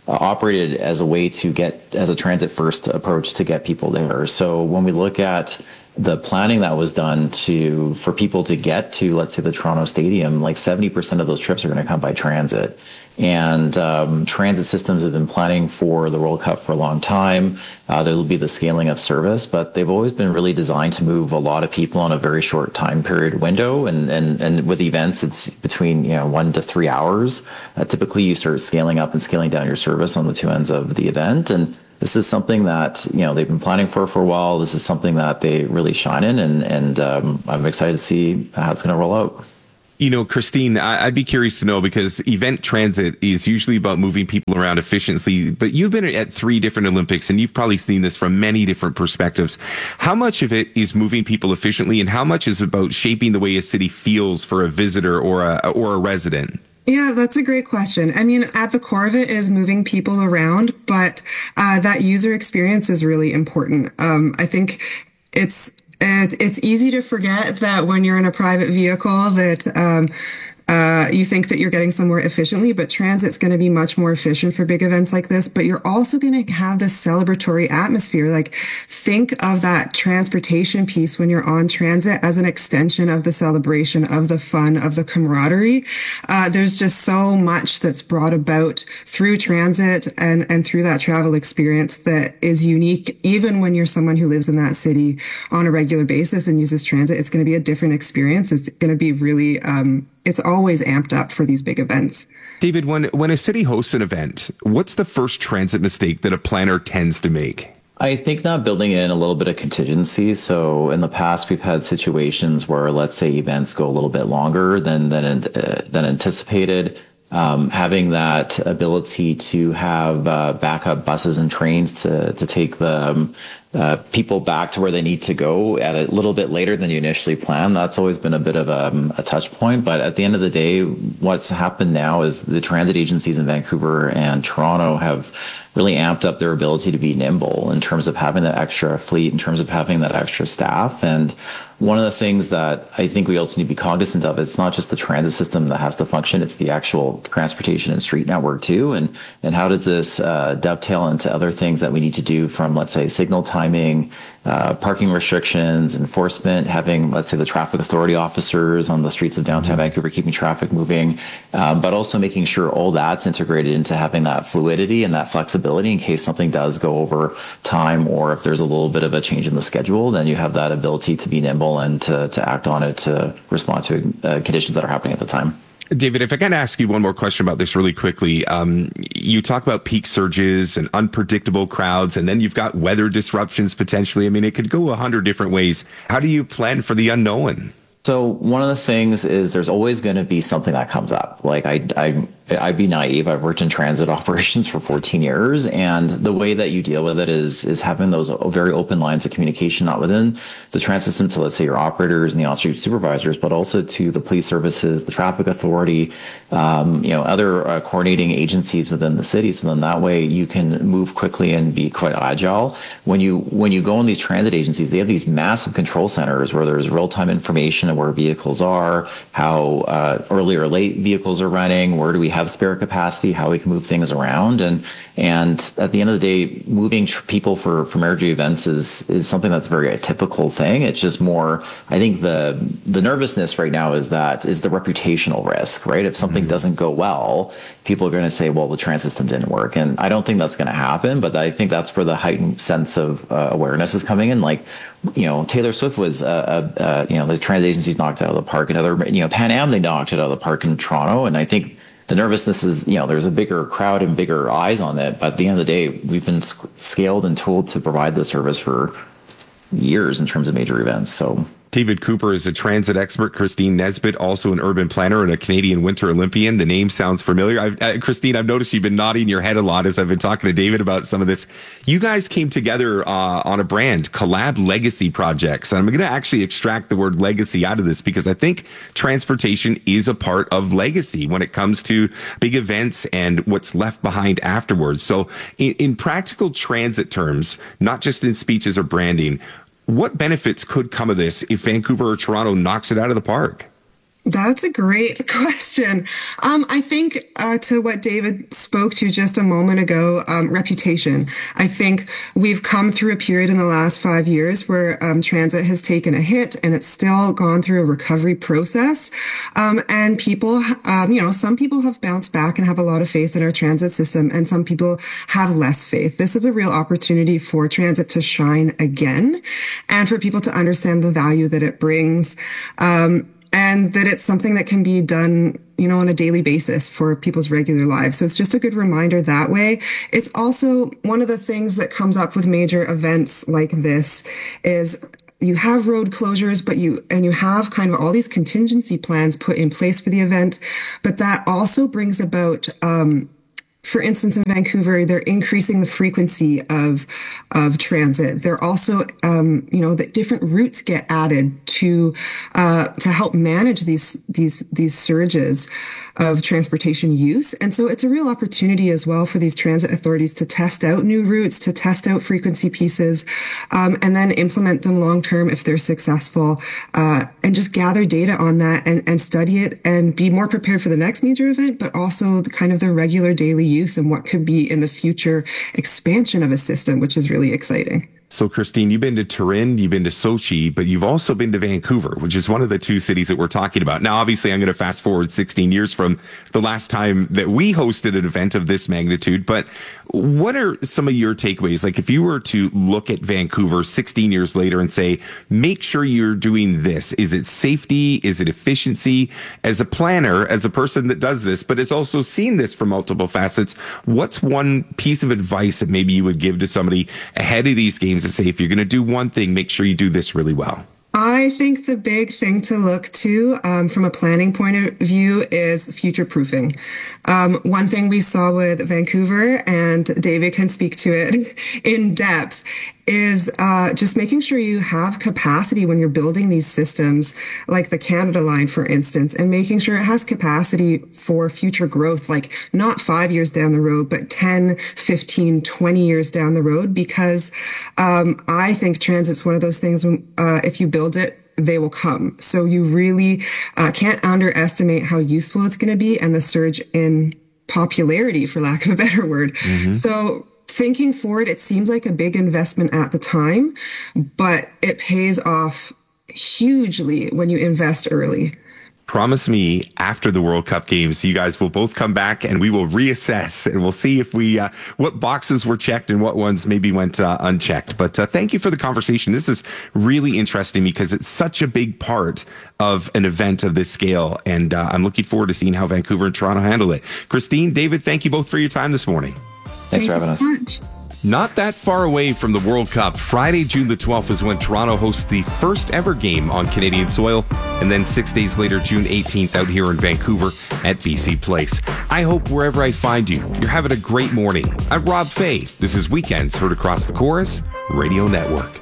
uh, operated as a way to get, as a transit first approach to get people there. So when we look at the planning that was done to for people to get to, let's say, the Toronto Stadium, like seventy percent of those trips are going to come by transit. And um, transit systems have been planning for the World Cup for a long time. Uh, there will be the scaling of service, but they've always been really designed to move a lot of people in a very short time period window. And and, and with events, it's between you know one to three hours. Uh, typically, you start scaling up and scaling down your service on the two ends of the event. And this is something that you know they've been planning for for a while. This is something that they really shine in, and and um, I'm excited to see how it's going to roll out. You know, Christine, I'd be curious to know, because event transit is usually about moving people around efficiently, but you've been at three different Olympics and you've probably seen this from many different perspectives. How much of it is moving people efficiently, and how much is about shaping the way a city feels for a visitor or a, or a resident? Yeah, that's a great question. I mean, at the core of it is moving people around, but uh, that user experience is really important. Um, I think it's it's easy to forget that when you're in a private vehicle that um, uh, you think that you're getting somewhere efficiently, but transit's going to be much more efficient for big events like this. But you're also going to have this celebratory atmosphere. Like, think of that transportation piece when you're on transit as an extension of the celebration, of the fun, of the camaraderie. Uh, there's just so much that's brought about through transit and, and through that travel experience that is unique. Even when you're someone who lives in that city on a regular basis and uses transit, it's going to be a different experience. It's going to be really, um, it's always amped up for these big events. David, when when a city hosts an event, what's the first transit mistake that a planner tends to make? I think not building in a little bit of contingency. So in the past, we've had situations where, let's say, events go a little bit longer than than uh, than anticipated. Um, having that ability to have uh, backup buses and trains to to take the um, uh, people back to where they need to go at a little bit later than you initially planned. That's always been a bit of a, um, a touch point. But at the end of the day, what's happened now is the transit agencies in Vancouver and Toronto have really amped up their ability to be nimble in terms of having that extra fleet, in terms of having that extra staff. And one of the things that I think we also need to be cognizant of, it's not just the transit system that has to function, it's the actual transportation and street network too. And, and how does this uh, dovetail into other things that we need to do, from, let's say, signal timing, uh, parking restrictions, enforcement, having, let's say, the traffic authority officers on the streets of downtown Vancouver keeping traffic moving, um, but also making sure all that's integrated into having that fluidity and that flexibility in case something does go over time, or if there's a little bit of a change in the schedule, then you have that ability to be nimble and to, to act on it to respond to uh, conditions that are happening at the time. David, if I can ask you one more question about this really quickly. Um, you talk about peak surges and unpredictable crowds, and then you've got weather disruptions potentially. I mean, it could go a hundred different ways. How do you plan for the unknown? So one of the things is there's always going to be something that comes up. Like I, I, I'd be naive. I've worked in transit operations for fourteen years, and the way that you deal with it is is having those very open lines of communication, not within the transit system to, let's say, your operators and the on-street supervisors, but also to the police services, the traffic authority, um, you know, other uh, coordinating agencies within the city. So then that way you can move quickly and be quite agile. When you when you go in these transit agencies, they have these massive control centers where there's real-time information of where vehicles are, how uh, early or late vehicles are running, where do we have spare capacity, how we can move things around. And and at the end of the day, moving tr- people for, for major events is is something that's very a typical thing. It's just more, I think the the nervousness right now is that is the reputational risk, right? If something mm-hmm. doesn't go well, people are going to say, well, the transit system didn't work. And I don't think that's going to happen, but I think that's where the heightened sense of uh, awareness is coming in. Like, you know, Taylor Swift was, uh, uh, uh, you know, the transit agencies knocked it out of the park, and other, you know, Pan Am, they knocked it out of the park in Toronto. And I think the nervousness is, you know, there's a bigger crowd and bigger eyes on it. But at the end of the day, we've been sc- scaled and tooled to provide the service for years in terms of major events. So David Cooper is a transit expert. Christine Nesbitt, also an urban planner and a Canadian Winter Olympian. The name sounds familiar. I've, uh, Christine, I've noticed you've been nodding your head a lot as I've been talking to David about some of this. You guys came together uh, on a brand, Collab Legacy Projects. And I'm going to actually extract the word legacy out of this because I think transportation is a part of legacy when it comes to big events and what's left behind afterwards. So in, in practical transit terms, not just in speeches or branding, what benefits could come of this if Vancouver or Toronto knocks it out of the park? That's a great question. Um, I think uh, to what David spoke to just a moment ago, um, reputation. I think we've come through a period in the last five years where um, transit has taken a hit and it's still gone through a recovery process. Um, and people, um, you know, some people have bounced back and have a lot of faith in our transit system, and some people have less faith. This is a real opportunity for transit to shine again and for people to understand the value that it brings. Um, And that it's something that can be done, you know, on a daily basis for people's regular lives. So it's just a good reminder that way. It's also one of the things that comes up with major events like this is you have road closures, but you, and you have kind of all these contingency plans put in place for the event. But that also brings about, um, for instance, in Vancouver, they're increasing the frequency of of transit. They're also, um, you know, that different routes get added to uh, to help manage these these these surges of transportation use. And so it's a real opportunity as well for these transit authorities to test out new routes, to test out frequency pieces, um, and then implement them long term if they're successful, uh, and just gather data on that and, and study it and be more prepared for the next major event, but also the kind of the regular daily use and what could be in the future expansion of a system, which is really exciting. So, Christine, you've been to Turin, you've been to Sochi, but you've also been to Vancouver, which is one of the two cities that we're talking about. Now, obviously, I'm going to fast forward sixteen years from the last time that we hosted an event of this magnitude. But what are some of your takeaways? Like, if you were to look at Vancouver sixteen years later and say, make sure you're doing this. Is it safety? Is it efficiency? As a planner, as a person that does this, but has also seen this from multiple facets, what's one piece of advice that maybe you would give to somebody ahead of these games to say, if you're going to do one thing, make sure you do this really well? I think the big thing to look to um, from a planning point of view is future proofing. Um, one thing we saw with Vancouver, and David can speak to it in depth, is uh, just making sure you have capacity when you're building these systems, like the Canada Line, for instance, and making sure it has capacity for future growth, like not five years down the road, but ten, fifteen, twenty years down the road, because um, I think transit's one of those things, when, uh, if you build it, they will come. So you really uh, can't underestimate how useful it's going to be and the surge in popularity, for lack of a better word. Mm-hmm. So thinking forward, it seems like a big investment at the time, but it pays off hugely when you invest early. Promise me after the World Cup games, you guys will both come back and we will reassess and we'll see if we, uh, what boxes were checked and what ones maybe went uh, unchecked. But uh, thank you for the conversation. This is really interesting because it's such a big part of an event of this scale. And uh, I'm looking forward to seeing how Vancouver and Toronto handle it. Christine, David, thank you both for your time this morning. Thanks for having us. Not that far away from the World Cup, Friday, June the twelfth is when Toronto hosts the first ever game on Canadian soil. And then six days later, June eighteenth, out here in Vancouver at B C Place. I hope wherever I find you, you're having a great morning. I'm Rob Fay. This is Weekends heard across the Chorus Radio Network.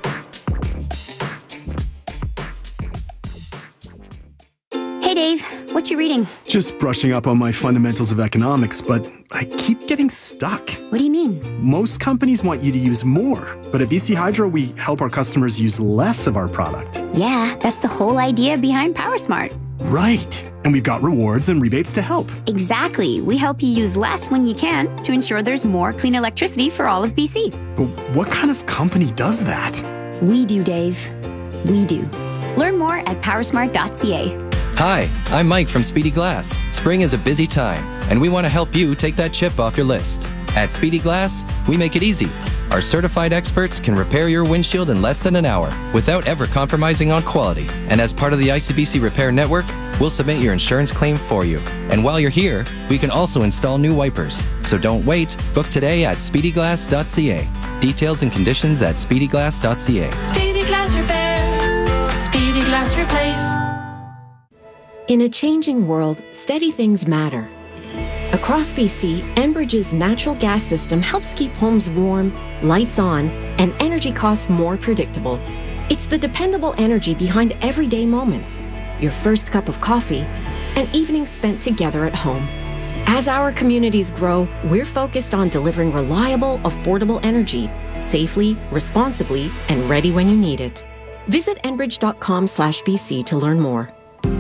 Hey, Dave. What you reading? Just brushing up on my fundamentals of economics, but I keep getting stuck. What do you mean? Most companies want you to use more, but at B C Hydro, we help our customers use less of our product. Yeah, that's the whole idea behind PowerSmart. Right. And we've got rewards and rebates to help. Exactly. We help you use less when you can to ensure there's more clean electricity for all of B C. But what kind of company does that? We do, Dave. We do. Learn more at powersmart dot c a. Hi, I'm Mike from Speedy Glass. Spring is a busy time, and we want to help you take that chip off your list. At Speedy Glass, we make it easy. Our certified experts can repair your windshield in less than an hour without ever compromising on quality. And as part of the I C B C Repair Network, we'll submit your insurance claim for you. And while you're here, we can also install new wipers. So don't wait. Book today at speedy glass dot c a. Details and conditions at speedy glass dot c a. Speedy Glass Repair. Speedy Glass Replace. In a changing world, steady things matter. Across B C, Enbridge's natural gas system helps keep homes warm, lights on, and energy costs more predictable. It's the dependable energy behind everyday moments, your first cup of coffee, and evenings spent together at home. As our communities grow, we're focused on delivering reliable, affordable energy, safely, responsibly, and ready when you need it. Visit enbridge dot com slash B C to learn more. Good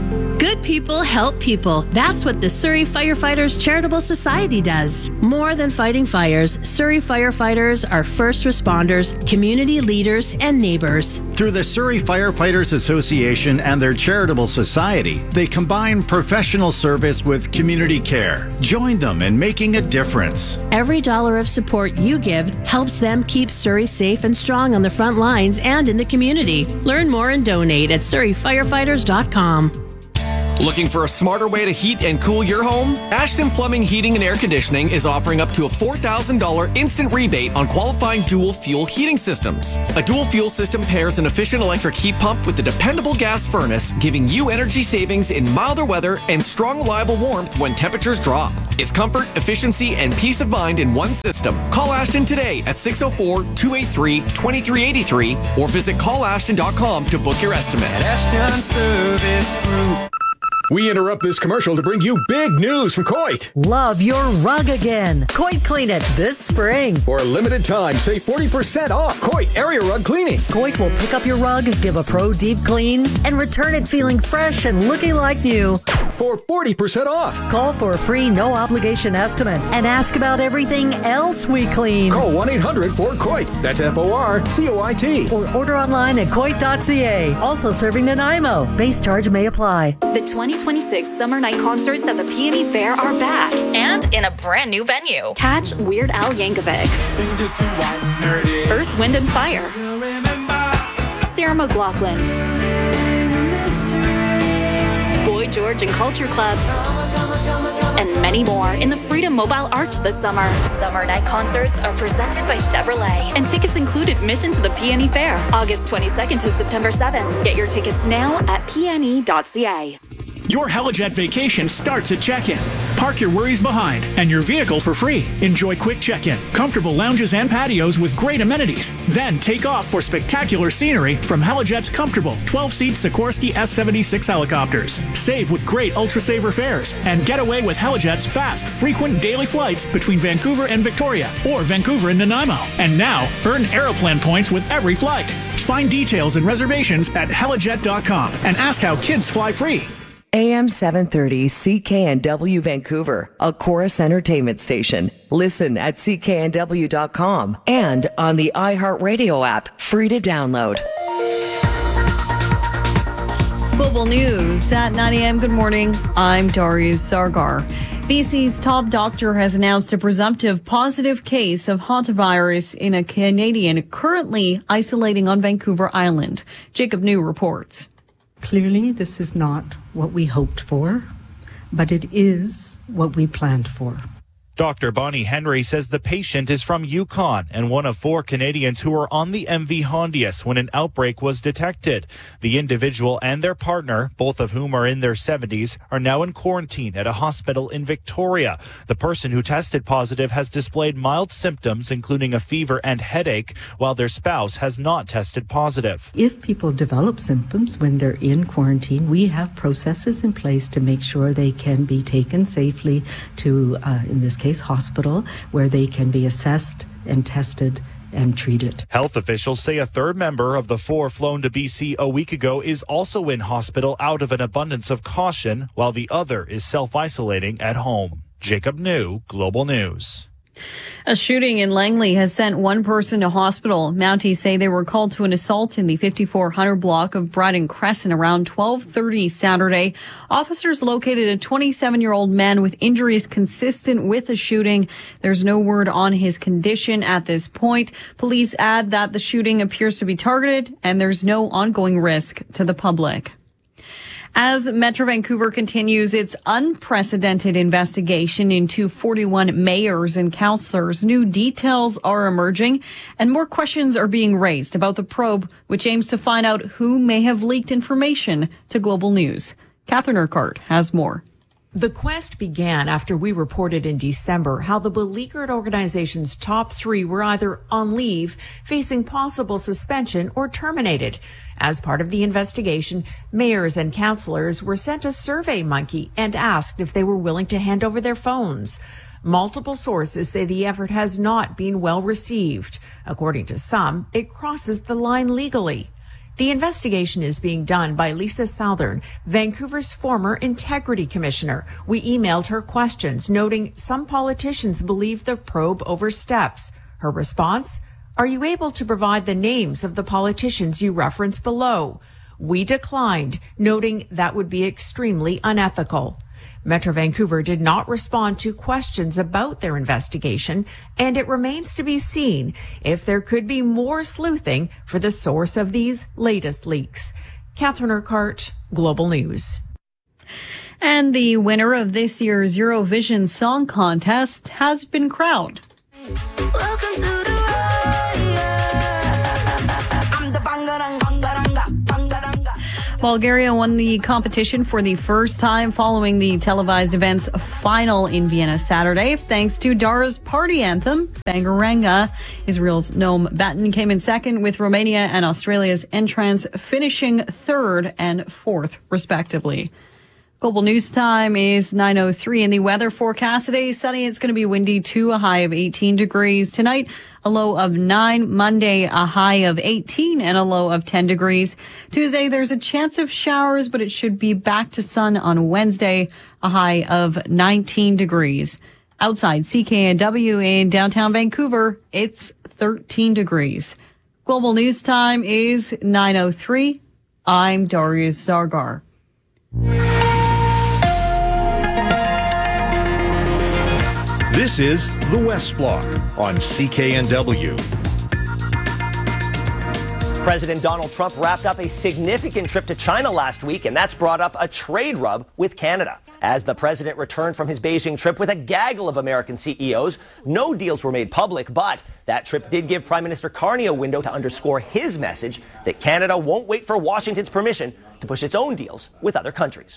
Good people help people. That's what the Surrey Firefighters Charitable Society does. More than fighting fires, Surrey firefighters are first responders, community leaders, and neighbors. Through the Surrey Firefighters Association and their charitable society, they combine professional service with community care. Join them in making a difference. Every dollar of support you give helps them keep Surrey safe and strong on the front lines and in the community. Learn more and donate at surrey firefighters dot com. Looking for a smarter way to heat and cool your home? Ashton Plumbing, Heating and Air Conditioning is offering up to a four thousand dollars instant rebate on qualifying dual fuel heating systems. A dual fuel system pairs an efficient electric heat pump with a dependable gas furnace, giving you energy savings in milder weather and strong, reliable warmth when temperatures drop. It's comfort, efficiency, and peace of mind in one system. Call Ashton today at six oh four, two eight three, two three eight three or visit call ashton dot com to book your estimate. At Ashton Service Group. We interrupt this commercial to bring you big news from Coit. Love your rug again. Coit Clean It this spring. For a limited time, save forty percent off Coit Area Rug Cleaning. Coit will pick up your rug, give a pro deep clean, and return it feeling fresh and looking like new. For forty percent off. Call for a free no obligation estimate and ask about everything else we clean. Call one eight hundred four Coit. That's F O R C O I T. Or order online at coit dot c a. Also serving Nanaimo. Base charge may apply. The twenty twenty-six Summer Night Concerts at the Peony Fair are back and in a brand new venue. Catch Weird Al Yankovic, Earth, Wind and Fire, Sarah McLachlan, Boy George and Culture Club, and many more in the Freedom Mobile Arch this summer. Summer Night Concerts are presented by Chevrolet, and tickets include admission to the Peony Fair, August twenty-second to September seventh. Get your tickets now at p n e dot c a. Your Helijet vacation starts at check-in. Park your worries behind and your vehicle for free. Enjoy quick check-in, comfortable lounges and patios with great amenities. Then take off for spectacular scenery from Helijet's comfortable twelve-seat Sikorsky S seventy-six helicopters. Save with great Ultra-Saver fares and get away with Helijet's fast, frequent daily flights between Vancouver and Victoria or Vancouver and Nanaimo. And now, earn Aeroplan points with every flight. Find details and reservations at helijet dot com and ask how kids fly free. A M seven thirty C K N W Vancouver, a Chorus Entertainment station. Listen at c k n w dot com and on the iHeartRadio app, free to download. Global News at nine a.m. Good morning. I'm Darius Sargar. B C's top doctor has announced a presumptive positive case of hantavirus in a Canadian currently isolating on Vancouver Island. Jacob New reports. Clearly, this is not what we hoped for, but it is what we planned for. Doctor Bonnie Henry says the patient is from Yukon and one of four Canadians who were on the M V Hondius when an outbreak was detected. The individual and their partner, both of whom are in their seventies, are now in quarantine at a hospital in Victoria. The person who tested positive has displayed mild symptoms, including a fever and headache, while their spouse has not tested positive. If people develop symptoms when they're in quarantine, we have processes in place to make sure they can be taken safely to, uh, in this case, hospital, where they can be assessed and tested and treated. Health officials say a third member of the four flown to B C a week ago is also in hospital out of an abundance of caution, while the other is self-isolating at home. Jacob New, Global News. A shooting in Langley has sent one person to hospital. Mounties say they were called to an assault in the fifty-four hundred block of Bryden Crescent around twelve thirty Saturday. Officers located a twenty-seven-year-old man with injuries consistent with the shooting. There's no word on his condition at this point. Police add that the shooting appears to be targeted and there's no ongoing risk to the public. As Metro Vancouver continues its unprecedented investigation into forty-one mayors and councillors, new details are emerging and more questions are being raised about the probe, which aims to find out who may have leaked information to Global News. Catherine Urquhart has more. The quest began after we reported in December how the beleaguered organization's top three were either on leave, facing possible suspension, or terminated. As part of the investigation, mayors and councillors were sent a survey monkey and asked if they were willing to hand over their phones. Multiple sources say the effort has not been well received. According to some, it crosses the line legally. The investigation is being done by Lisa Southern, Vancouver's former integrity commissioner. We emailed her questions, noting some politicians believe the probe oversteps. Her response? Are you able to provide the names of the politicians you reference below? We declined, noting that would be extremely unethical. Metro Vancouver did not respond to questions about their investigation, and it remains to be seen if there could be more sleuthing for the source of these latest leaks. Catherine Urquhart, Global News. And the winner of this year's Eurovision Song Contest has been crowned. Welcome to the I'm the bangarang, bangaranga, bangaranga. Bulgaria won the competition for the first time following the televised event's final in Vienna Saturday, thanks to Dara's party anthem, Bangaranga. Israel's Noam Batten came in second, with Romania and Australia's Entrance finishing third and fourth, respectively. Global News Time is nine oh three, and the weather forecast today, sunny. It's going to be windy to a high of eighteen degrees. Tonight, a low of nine. Monday, a high of eighteen and a low of ten degrees. Tuesday, there's a chance of showers, but it should be back to sun on Wednesday, a high of nineteen degrees. Outside C K N W in downtown Vancouver, it's thirteen degrees. Global News Time is nine oh three. I'm Darius Zargar. This is The West Block on C K N W. President Donald Trump wrapped up a significant trip to China last week, and that's brought up a trade rub with Canada. As the president returned from his Beijing trip with a gaggle of American C E Os, no deals were made public, but that trip did give Prime Minister Carney a window to underscore his message that Canada won't wait for Washington's permission to push its own deals with other countries.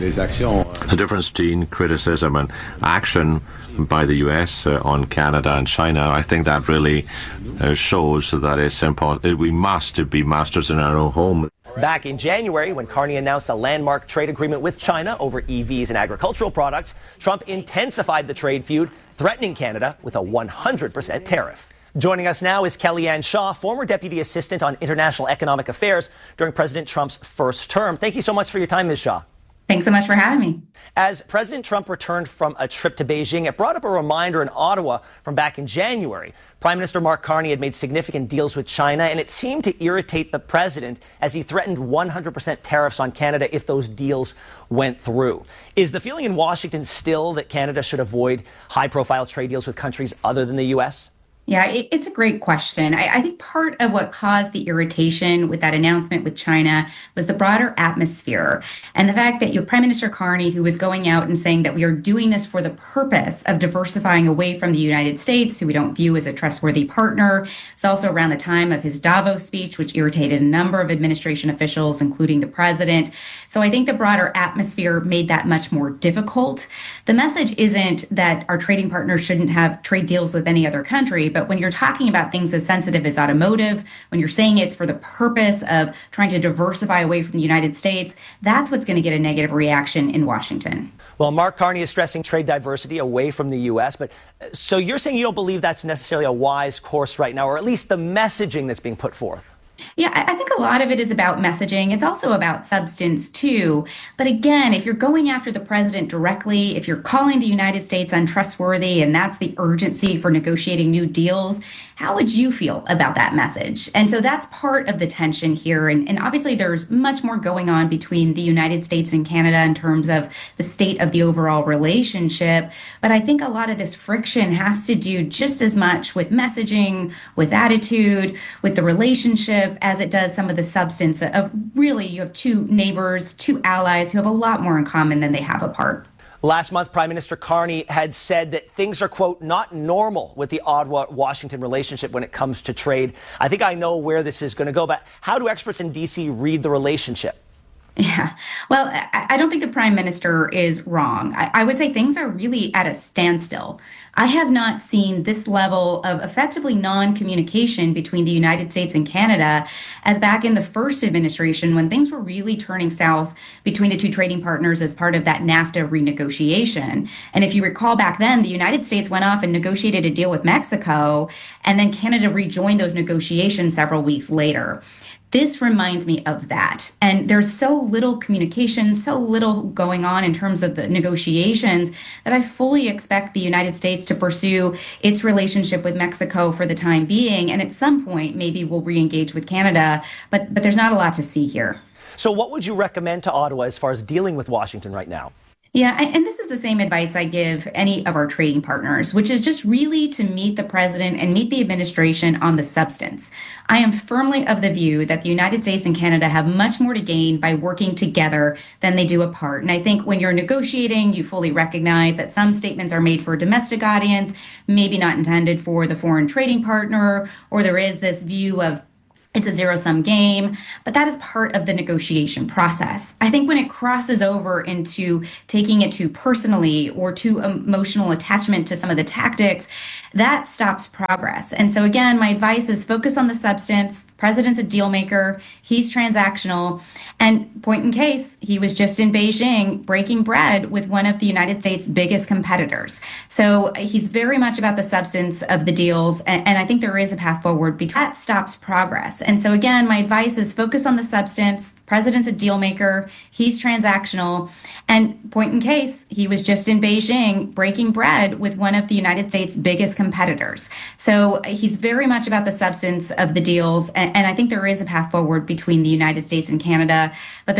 The difference between criticism and action by the U S uh, on Canada and China, I think that really uh, shows that it's important. We must be masters in our own home. Back in January, when Carney announced a landmark trade agreement with China over E Vs and agricultural products, Trump intensified the trade feud, threatening Canada with a one hundred percent tariff. Joining us now is Kellyanne Shaw, former Deputy Assistant on International Economic Affairs during President Trump's first term. Thank you so much for your time, Miz Shaw. Thanks so much for having me. As President Trump returned from a trip to Beijing, it brought up a reminder in Ottawa from back in January. Prime Minister Mark Carney had made significant deals with China, and it seemed to irritate the president as he threatened one hundred percent tariffs on Canada if those deals went through. Is the feeling in Washington still that Canada should avoid high-profile trade deals with countries other than the U S? Yeah, it, it's a great question. I, I think part of what caused the irritation with that announcement with China was the broader atmosphere and the fact that you know, Prime Minister Carney, who was going out and saying that we are doing this for the purpose of diversifying away from the United States, who we don't view as a trustworthy partner. It's also around the time of his Davos speech, which irritated a number of administration officials, including the president. So I think the broader atmosphere made that much more difficult. The message isn't that our trading partners shouldn't have trade deals with any other country. But when you're talking about things as sensitive as automotive, when you're saying it's for the purpose of trying to diversify away from the United States, that's what's going to get a negative reaction in Washington. Well, Mark Carney is stressing trade diversity away from the U S. But so you're saying you don't believe that's necessarily a wise course right now, or at least the messaging that's being put forth? Yeah, I think a lot of it is about messaging. It's also about substance, too. But again, if you're going after the president directly, if you're calling the United States untrustworthy, and that's the urgency for negotiating new deals, how would you feel about that message? And so that's part of the tension here. And, and obviously, there's much more going on between the United States and Canada in terms of the state of the overall relationship. But I think a lot of this friction has to do just as much with messaging, with attitude, with the relationship, as it does some of the substance of really you have two neighbors, two allies who have a lot more in common than they have apart. Last month, Prime Minister Carney had said that things are, quote, not normal with the Ottawa-Washington relationship when it comes to trade. I think I know where this is going to go, but how do experts in D C read the relationship? Yeah, well, I don't think the prime minister is wrong. I, I would say things are really at a standstill. I have not seen this level of effectively non-communication between the United States and Canada as back in the first administration when things were really turning south between the two trading partners as part of that NAFTA renegotiation. And if you recall back then, the United States went off and negotiated a deal with Mexico, and then Canada rejoined those negotiations several weeks later. This reminds me of that. And there's so little communication, so little going on in terms of the negotiations that I fully expect the United States to pursue its relationship with Mexico for the time being. And at some point, maybe we'll re-engage with Canada, but, but there's not a lot to see here. So what would you recommend to Ottawa as far as dealing with Washington right now? Yeah, and this is the same advice I give any of our trading partners, which is just really to meet the president and meet the administration on the substance. I am firmly of the view that the United States and Canada have much more to gain by working together than they do apart. And I think when you're negotiating, you fully recognize that some statements are made for a domestic audience, maybe not intended for the foreign trading partner, or there is this view of it's a zero-sum game, but that is part of the negotiation process. I think when it crosses over into taking it too personally or too emotional attachment to some of the tactics, that stops progress. And so again, my advice is focus on the substance. The president's a deal maker. He's transactional. And point in case, he was just in Beijing breaking bread with one of the United States' biggest competitors. So he's very much about the substance of the deals. And, and I think there is a path forward. That stops progress. And so again, my advice is focus on the substance. The president's a deal maker. He's transactional. And point in case, he was just in Beijing breaking bread with one of the United States' biggest competitors. So he's very much about the substance of the deals. And, and I think there is a path forward between the United States and Canada. But